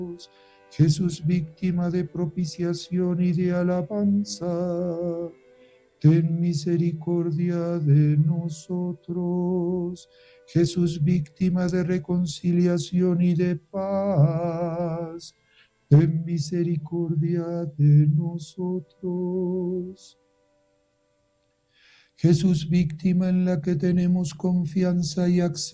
Jesús, víctima de propiciación y de alabanza, ten misericordia de nosotros. Jesús, víctima de reconciliación y de paz, ten misericordia de nosotros. Jesús, víctima en la que tenemos confianza y acceso